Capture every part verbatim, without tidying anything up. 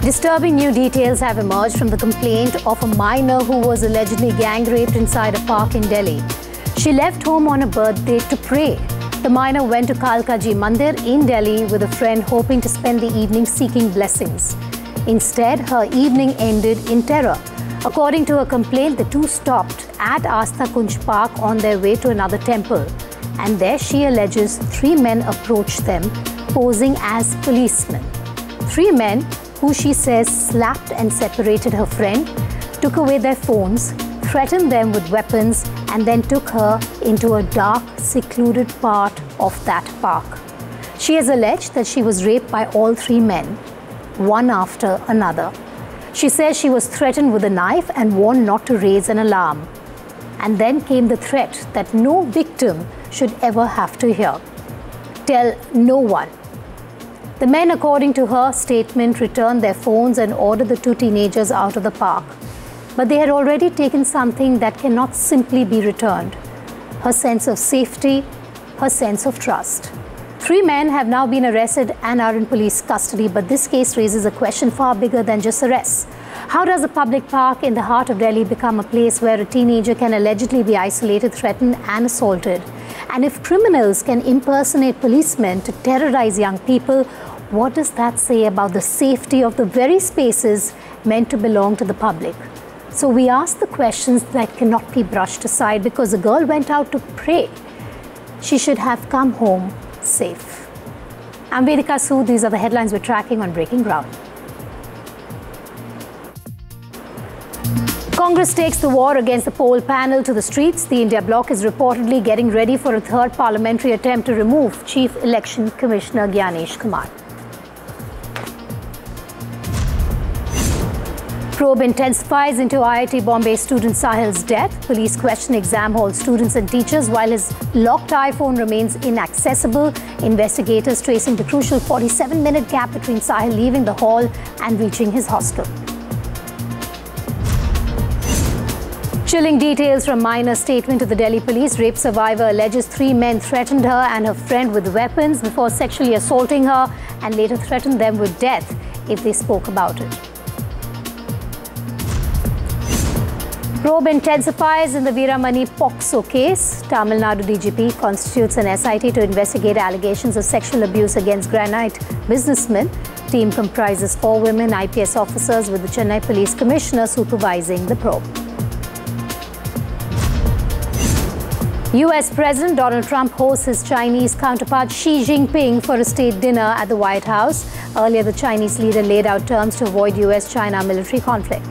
Disturbing new details have emerged from the complaint of a minor who was allegedly gang raped inside a park in Delhi. She left home on a birthday to pray. The minor went to Kalka Ji Mandir in Delhi with a friend hoping to spend the evening seeking blessings. Instead, her evening ended in terror. According to her complaint, the two stopped at Astha Kunj Park on their way to another temple. And there she alleges three men approached them, posing as policemen. Three men who she says slapped and separated her friend, took away their phones, threatened them with weapons, and then took her into a dark, secluded part of that park. She has alleged that she was raped by all three men, one after another. She says she was threatened with a knife and warned not to raise an alarm. And then came the threat that no victim should ever have to hear. Tell no one. The men, according to her statement, returned their phones and ordered the two teenagers out of the park. But they had already taken something that cannot simply be returned: her sense of safety, her sense of trust. Three men have now been arrested and are in police custody, but this case raises a question far bigger than just arrests. How does a public park in the heart of Delhi become a place where a teenager can allegedly be isolated, threatened, and assaulted? And if criminals can impersonate policemen to terrorize young people, what does that say about the safety of the very spaces meant to belong to the public? So we ask the questions that cannot be brushed aside because the girl went out to pray. She should have come home safe. I'm Vedika Sood. These are the headlines we're tracking on Breaking Ground. Congress takes the war against the poll panel to the streets. The India bloc is reportedly getting ready for a third parliamentary attempt to remove Chief Election Commissioner Gyanesh Kumar. Probe intensifies into I I T Bombay student Sahil's death. Police question exam hall students and teachers while his locked iPhone remains inaccessible. Investigators tracing the crucial forty-seven minute gap between Sahil leaving the hall and reaching his hostel. Chilling details from minor statement to the Delhi police. Rape survivor alleges three men threatened her and her friend with weapons before sexually assaulting her and later threatened them with death if they spoke about it. Probe intensifies in the Veeramani Poxo case. Tamil Nadu D G P constitutes an S I T to investigate allegations of sexual abuse against granite businessmen. Team comprises four women I P S officers with the Chennai Police Commissioner supervising the probe. U S President Donald Trump hosts his Chinese counterpart Xi Jinping for a state dinner at the White House. Earlier, the Chinese leader laid out terms to avoid U S China military conflict.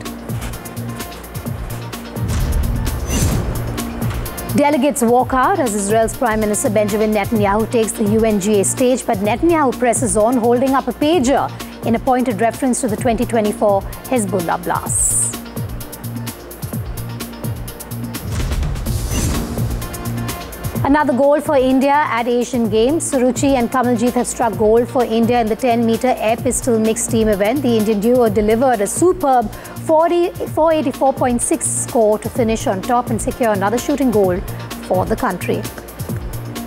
Delegates walk out as Israel's Prime Minister Benjamin Netanyahu takes the U N G A stage, but Netanyahu presses on, holding up a pager in a pointed reference to the twenty twenty-four Hezbollah blasts. Another gold for India at Asian Games. Suruchi and Kamaljeet have struck gold for India in the ten meter air pistol mixed team event. The Indian duo delivered a superb four eighty-four point six score to finish on top and secure another shooting gold for the country.